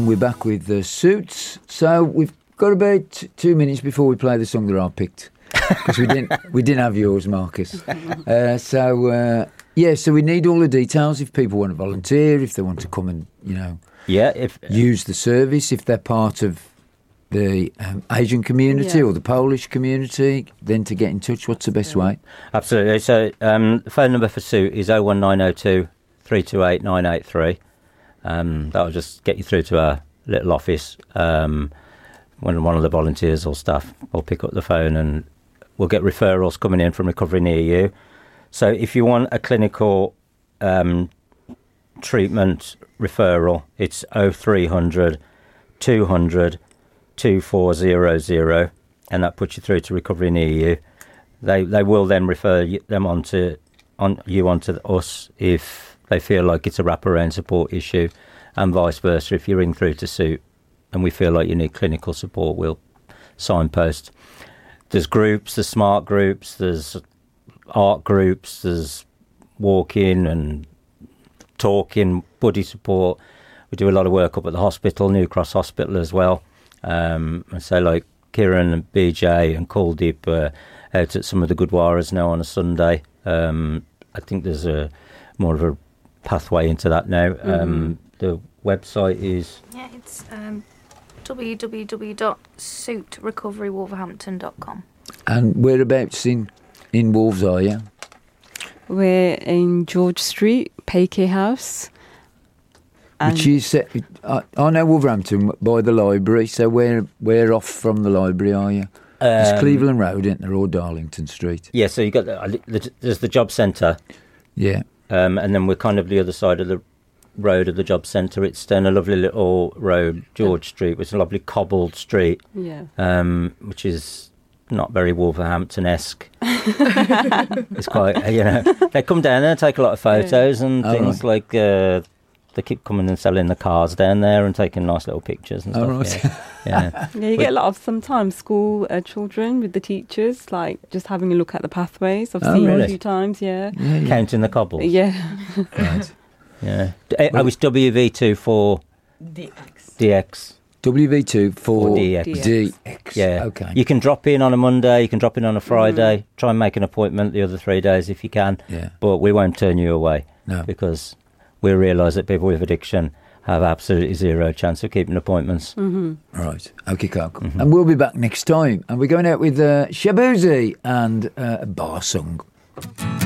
and we're back with the Suits. So we've got about 2 minutes before we play the song that I picked, because we didn't have yours, Marcus. So we need all the details if people want to volunteer, if they want to come and use the service, if they're part of the Asian community or the Polish community, then to get in touch. What's the best way? Absolutely. So the phone number for Suit is 01902 328 983. That'll just get you through to our little office. When one of the volunteers or staff will pick up the phone, and we'll get referrals coming in from recovery near you. So if you want a clinical treatment referral, it's 0300 200 2400, and that puts you through to recovery near you. They will then refer them onto us if they feel like it's a wraparound support issue, and vice versa. If you ring through to Suit and we feel like you need clinical support, we'll signpost. There's groups, there's smart groups, there's art groups, there's walking and talking, buddy support. We do a lot of work up at the hospital, New Cross Hospital as well. And so like Kieran and BJ and Kuldeep are out at some of the Gurdwaras now on a Sunday. I think there's more of a pathway into that now. The website is... Yeah, it's www.suitrecoverywolverhampton.com. And whereabouts in Wolves are you? We're in George Street, Paycare House. Which is, I know Wolverhampton by the library, so where off from the library are you? It's Cleveland Road, isn't there, or Darlington Street? Yeah, so you got there's the job centre. Yeah. And then we're kind of the other side of the road of the job centre. It's down a lovely little road, George Street, which is a lovely cobbled street. Yeah. Which is not very Wolverhampton-esque. It's quite, they come down there and take a lot of photos and things like... They keep coming and selling the cars down there and taking nice little pictures and stuff. Right. Yeah, you get a lot of sometimes school children with the teachers, like just having a look at the pathways. I've seen it a few times, Counting the cobbles. Yeah. Right. Yeah. I was WV2 for DX. WV2 for DX. Yeah. Okay. You can drop in on a Monday, you can drop in on a Friday, try and make an appointment the other 3 days if you can. Yeah. But we won't turn you away. No. Because we realise that people with addiction have absolutely zero chance of keeping appointments. Right. Okay, Coke. And we'll be back next time. And we're going out with Shabuzi and a bar song.